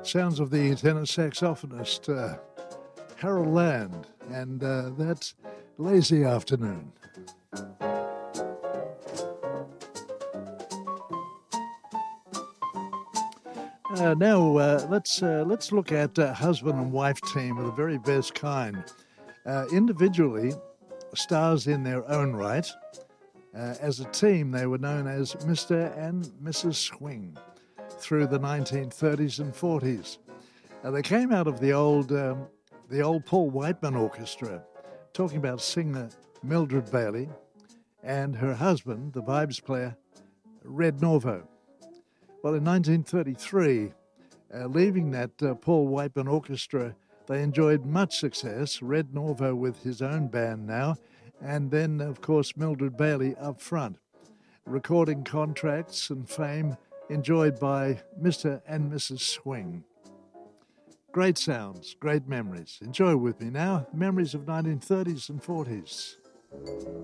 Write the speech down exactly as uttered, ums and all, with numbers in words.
Sounds of the tenor saxophonist uh, Harold Land, and uh, that's Lazy Afternoon. Uh, now uh, let's uh, let's look at uh, husband and wife team of the very best kind. Uh, individually, stars in their own right. Uh, as a team, they were known as Mister and Missus Swing through the nineteen thirties and forties. Uh, they came out of the old um, the old Paul Whiteman Orchestra, talking about singer Mildred Bailey and her husband, the vibes player Red Norvo. Well, in nineteen thirty-three, uh, leaving that uh, Paul Whiteman Orchestra, they enjoyed much success. Red Norvo with his own band now, and then, of course, Mildred Bailey up front. Recording contracts and fame enjoyed by Mister and Missus Swing. Great sounds, great memories. Enjoy with me now, memories of nineteen thirties and forties.